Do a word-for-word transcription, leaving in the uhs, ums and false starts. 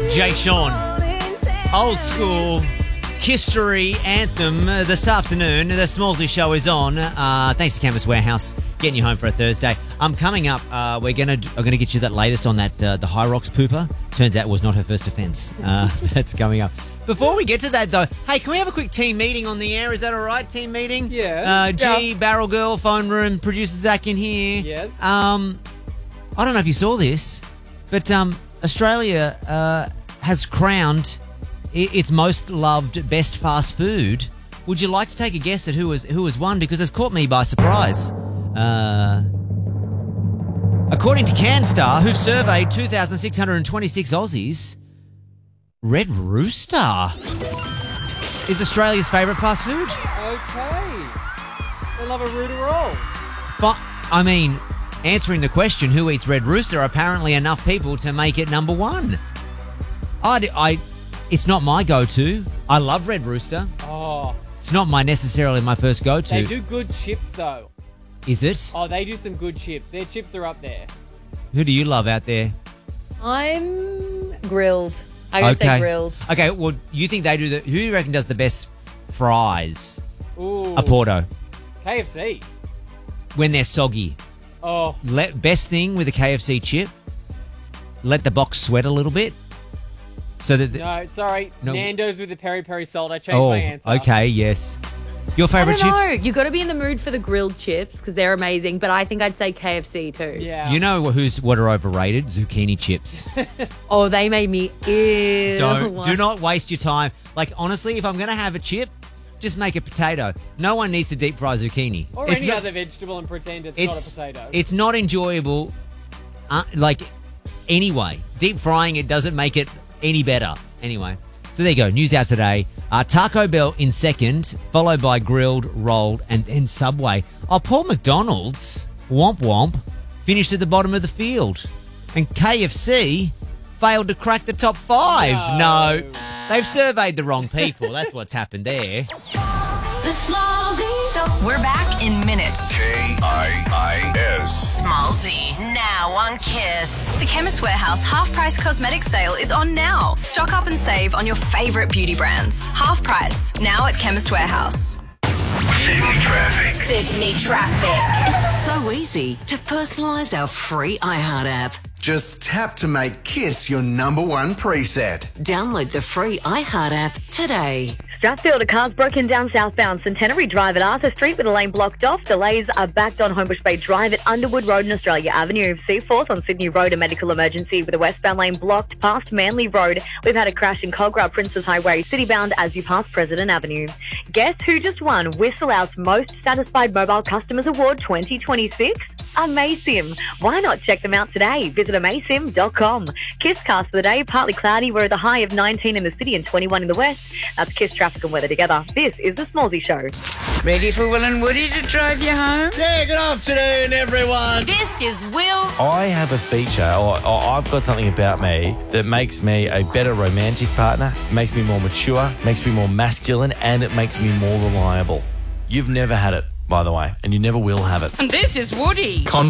Jay Sean. Old school history anthem uh, this afternoon. The Smallsy Show is on. Uh, thanks to Canvas Warehouse, getting you home for a Thursday. Um, coming up, uh, we're gonna I'm gonna get you that latest on that uh, the High Rocks pooper. Turns out it was not her first offence. Uh, that's coming up. Before we get to that, though, hey, can we have a quick team meeting on the air? Is that all right? Team meeting? Yeah. Uh, G, yeah. Barrel Girl, phone room, producer Zach in here. Yes. Um, I don't know if you saw this, but um, Australia uh, has crowned its most loved best fast food. Would you like to take a guess at who was who has won? Because it's caught me by surprise. Uh, according to CanStar, who surveyed two thousand six hundred twenty-six Aussies, Red Rooster is Australia's favourite fast food. Okay. They love a rooter roll. But, I mean, answering the question, who eats Red Rooster, apparently enough people to make it number one. I, I, it's not my go-to. I love Red Rooster. Oh. It's not my necessarily my first go-to. They do good chips, though. Is it? Oh, they do some good chips. Their chips are up there. Who do you love out there? I'm grilled. I gotta okay. say grilled. Okay, well, you think they do the... Who do you reckon does the best fries? Ooh. A Porto. K F C. When they're soggy. Oh. Let, best thing with a K F C chip, let the box sweat a little bit. So that... The, No, sorry. No. Nando's with the peri-peri salt. I changed oh, my answer. okay, yes. Your I favourite don't know. chips? You got to be in the mood for the grilled chips because they're amazing. But I think I'd say K F C too. Yeah. You know who's what are overrated? Zucchini chips. Oh, they made me ill. Don't. Do not waste your time. Like, honestly, if I'm going to have a chip, just make a potato. No one needs to deep fry zucchini. Or It's any not- other vegetable and pretend it's, It's, not a potato. it's not enjoyable. Uh, like, anyway, deep frying it doesn't make it any better. Anyway, so there you go. News out today. Uh, Taco Bell in second, followed by grilled, rolled, and then Subway. Oh, Paul McDonald's, womp womp, finished at the bottom of the field. And K F C failed to crack the top five. No. No. They've surveyed the wrong people. That's what's happened there. The Smallsy Show. We're back in minutes. K I I S. Smallsy, now on Kiss. The Chemist Warehouse half-price cosmetic sale is on now. Stock up and save on your favourite beauty brands. Half price, now at Chemist Warehouse. Sydney traffic. Sydney traffic. It's so easy to personalise our free iHeart app. Just tap to make Kiss your number one preset. Download the free iHeart app today. Strathfield, a car's broken down southbound Centenary Drive at Arthur Street with a lane blocked off. Delays are backed on Homebush Bay Drive at Underwood Road and Australia Avenue. Seaforth on Sydney Road, a medical emergency with a westbound lane blocked past Manly Road. We've had a crash in Cogra, Princess Highway, citybound as you pass President Avenue. Guess who just won Whistle Out's Most Satisfied Mobile Customers Award twenty twenty-six? Amaysim. Why not check them out today? Visit amaysim dot com. Kisscast for the day, partly cloudy. We're at the high of nineteen in the city and twenty-one in the west. That's Kiss traffic and weather together. This is the Smallsy Show. Ready for Will and Woody to drive you home? Yeah, good afternoon, everyone. This is Will. I have a feature, or, or I've got something about me that makes me a better romantic partner, makes me more mature, makes me more masculine, and it makes me more reliable. You've never had it, by the way, and you never will have it. And this is Woody.